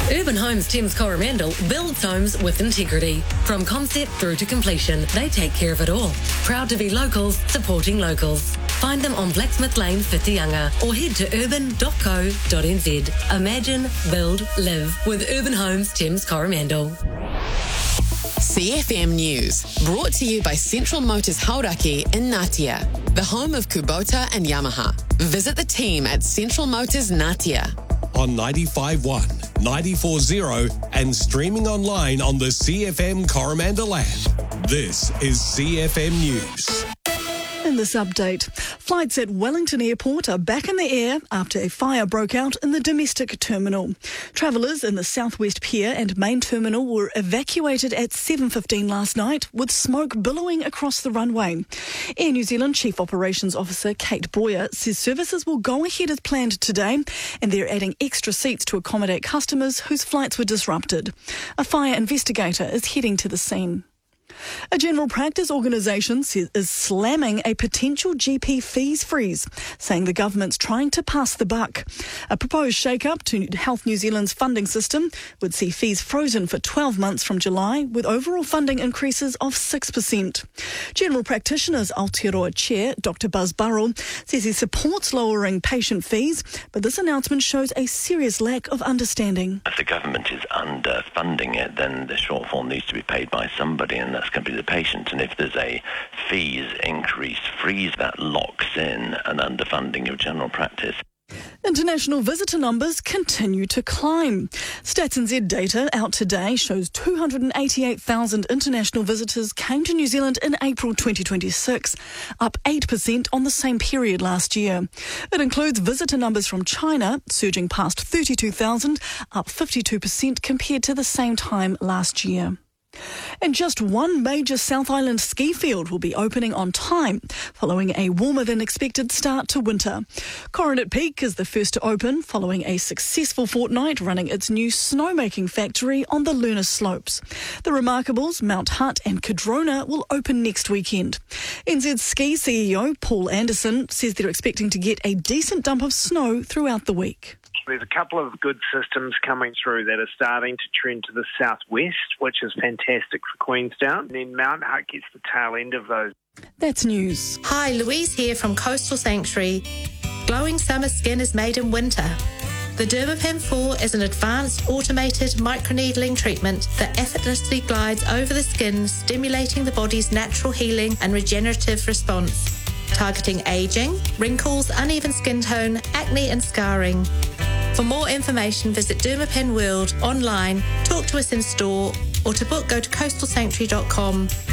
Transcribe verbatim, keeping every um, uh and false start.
Urban Homes Thames Coromandel builds homes with integrity. From concept through to completion, they take care of it all. Proud to be locals, supporting locals. Find them on Blacksmith Lane, Whitianga, or head to urban dot co dot n z. Imagine, build, live with Urban Homes Thames Coromandel. C F M News, brought to you by Central Motors Hauraki in Ngatea, the home of Kubota and Yamaha. Visit the team at Central Motors Ngatea. On ninety-five point one, ninety-four point zero and streaming online on the C F M Coromandel app. This is C F M News. In this update, flights at Wellington Airport are back in the air after a fire broke out in the domestic terminal. Travellers in the Southwest Pier and main terminal were evacuated at seven fifteen last night with smoke billowing across the runway. Air New Zealand Chief Operations Officer Kate Boyer says services will go ahead as planned today and they're adding extra seats to accommodate customers whose flights were disrupted. A fire investigator is heading to the scene. A general practice organisation is slamming a potential G P fees freeze, saying the government's trying to pass the buck. A proposed shake-up to Health New Zealand's funding system would see fees frozen for twelve months from July, with overall funding increases of six percent. General Practitioners Aotearoa Chair Doctor Buzz Burrell says he supports lowering patient fees, but this announcement shows a serious lack of understanding. If the government is underfunding it, then the shortfall needs to be paid by somebody, and that's going to be the patient. And if there's a fees increase freeze, that locks in an underfunding of general practice. International visitor numbers continue to climb. Stats N Z data out today shows two hundred eighty-eight thousand international visitors came to New Zealand in April twenty twenty-six, up eight percent on the same period last year. It includes visitor numbers from China, surging past thirty-two thousand, up fifty-two percent compared to the same time last year. And just one major South Island ski field will be opening on time, following a warmer than expected start to winter. Coronet Peak is the first to open, following a successful fortnight running its new snowmaking factory on the Luna Slopes. The Remarkables, Mount Hutt and Cadrona will open next weekend. N Z Ski C E O Paul Anderson says they're expecting to get a decent dump of snow throughout the week. There's a couple of good systems coming through that are starting to trend to the southwest, which is fantastic for Queenstown. And then Mount Hutt gets the tail end of those. That's news. Hi, Louise here from Coastal Sanctuary. Glowing summer skin is made in winter. The Dermapen four is an advanced automated microneedling treatment that effortlessly glides over the skin, stimulating the body's natural healing and regenerative response, targeting aging, wrinkles, uneven skin tone, acne and scarring. For more information, visit Dermapen World online, talk to us in store, or to book, go to coastal sanctuary dot com.